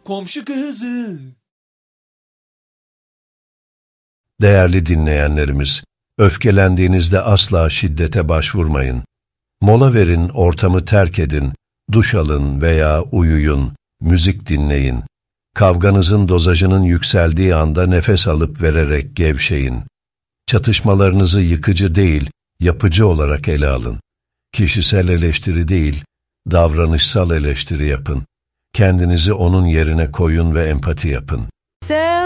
Komşu kızı. Değerli dinleyenlerimiz, öfkelendiğinizde asla şiddete başvurmayın. Mola verin, ortamı terk edin, duş alın veya uyuyun, müzik dinleyin. Kavganızın dozajının yükseldiği anda nefes alıp vererek gevşeyin. Çatışmalarınızı yıkıcı değil, yapıcı olarak ele alın. Kişisel eleştiri değil, davranışsal eleştiri yapın. Kendinizi onun yerine koyun ve empati yapın.